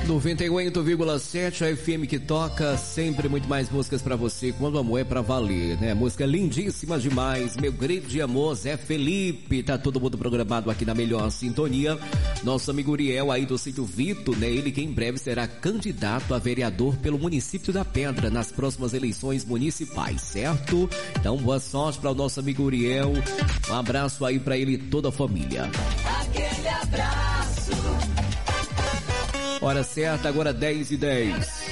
98,7 a FM que toca sempre muito mais músicas pra você quando o amor é pra valer, né? Música lindíssima demais, meu grande amor Zé Felipe, tá todo mundo programado aqui na melhor sintonia. Nosso amigo Uriel aí do sítio Vito, né? Ele que em breve será candidato a vereador pelo município da Pedra nas próximas eleições municipais, certo? Então boa sorte para o nosso amigo Uriel, um abraço aí pra ele e toda a família. Aquele abraço. Hora certa, agora 10:10.